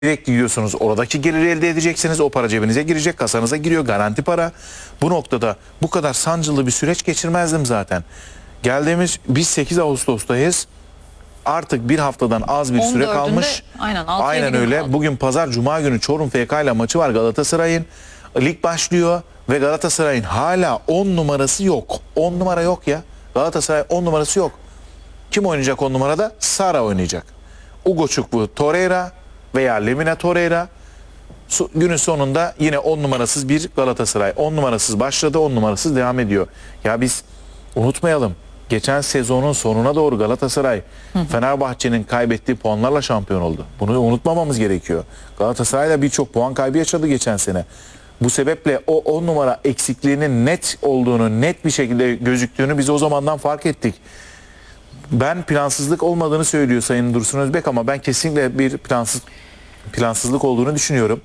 direkt gidiyorsunuz. Oradaki geliri elde edeceksiniz. O para cebinize girecek, kasanıza giriyor. Garanti para. Bu noktada bu kadar sancılı bir süreç geçirmezdim zaten. Biz 8 Ağustos'tayız. Artık bir haftadan az bir süre kalmış. Aynen öyle. Kaldı. Bugün pazar, cuma günü Çorum FK ile maçı var Galatasaray'ın. Lig başlıyor ve Galatasaray'ın hala 10 numarası yok. 10 numara yok ya. Galatasaray 10 numarası yok. Kim oynayacak 10 numarada? Sara oynayacak. Ugo Chukwu Torreira veya Lemina Torreira. Günün sonunda yine 10 numarasız bir Galatasaray. 10 numarasız başladı, 10 numarasız devam ediyor. Ya biz unutmayalım. Geçen sezonun sonuna doğru Galatasaray Fenerbahçe'nin kaybettiği puanlarla şampiyon oldu. Bunu unutmamamız gerekiyor. Galatasaray da birçok puan kaybı yaşadı geçen sene. Bu sebeple o 10 numara eksikliğinin net olduğunu, net bir şekilde gözüktüğünü biz o zamandan fark ettik. Ben plansızlık olmadığını söylüyor Sayın Dursun Özbek ama ben kesinlikle bir plansızlık olduğunu düşünüyorum.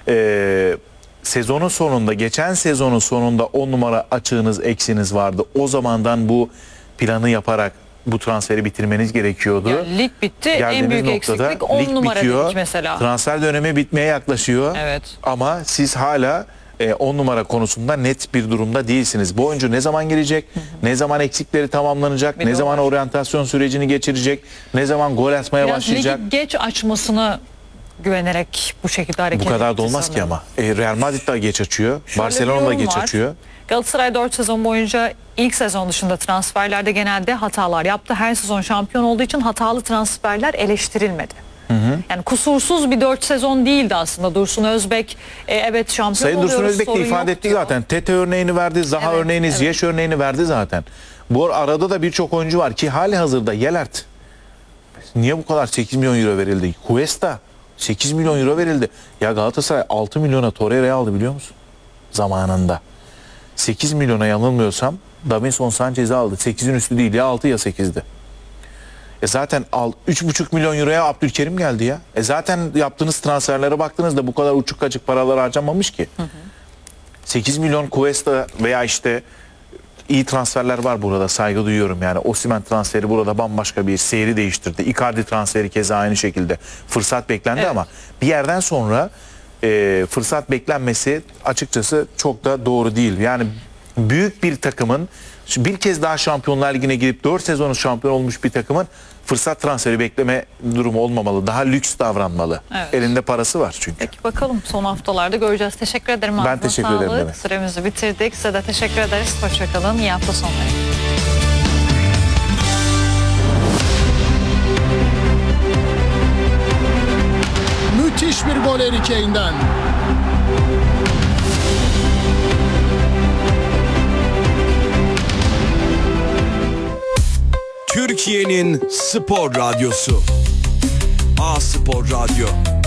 Sezonun sonunda, geçen sezonun sonunda 10 numara açığınız, eksiniz vardı. O zamandan bu planı yaparak bu transferi bitirmeniz gerekiyordu. Ya, lig bitti. En büyük eksiklik 10 numara dedik mesela. Transfer dönemi bitmeye yaklaşıyor. Evet. Ama siz hala 10 numara konusunda net bir durumda değilsiniz. Bu oyuncu ne zaman gelecek? Ne zaman eksikleri tamamlanacak? Ne zaman oryantasyon sürecini geçirecek? Ne zaman gol atmaya başlayacak? Ligi geç açmasını güvenerek bu şekilde hareket Bu kadar da olmaz ki ama. Real Madrid da geç açıyor. Barcelona da geç açıyor. Galatasaray 4 sezon boyunca ilk sezon dışında transferlerde genelde hatalar yaptı. Her sezon şampiyon olduğu için hatalı transferler eleştirilmedi. Yani kusursuz bir 4 sezon değildi aslında. Dursun Özbek evet şampiyon Sayın oluyoruz. Dursun Özbek de ifade etti zaten. Tete örneğini verdi, Zaha örneğini, Ziyech örneğini verdi zaten. Bu arada da birçok oyuncu var ki hali hazırda Yelert. Niye bu kadar 8 milyon euro verildi? Cuesta 8 milyon euro verildi. Ya Galatasaray 6 milyona Torreira'yı aldı biliyor musun? Zamanında. 8 milyona yanılmıyorsam Davinson Sanchez'i aldı. 8'in üstü değil ya 6 ya 8'di. Zaten 3,5 milyon euroya Abdülkerim geldi ya. Zaten yaptığınız transferlere baktığınızda bu kadar uçuk kaçık paralar harcamamış ki. 8 milyon Cuesta veya işte iyi transferler var burada, saygı duyuyorum yani. Osimhen transferi burada bambaşka bir seyri değiştirdi. Icardi transferi keza aynı şekilde. Fırsat beklendi ama bir yerden sonra fırsat beklenmesi açıkçası çok da doğru değil. Yani büyük bir takımın bir kez daha Şampiyonlar Ligi'ne girip 4 sezonu şampiyon olmuş bir takımın fırsat transferi bekleme durumu olmamalı. Daha lüks davranmalı. Evet. Elinde parası var çünkü. Peki bakalım son haftalarda göreceğiz. Teşekkür ederim. Ben teşekkür ederim. Süremizi bitirdik. Size de teşekkür ederiz. Hoşçakalın. İyi hafta sonları. Müthiş bir gol Harry Kane'den. Türkiye'nin spor radyosu. A Spor Radyo.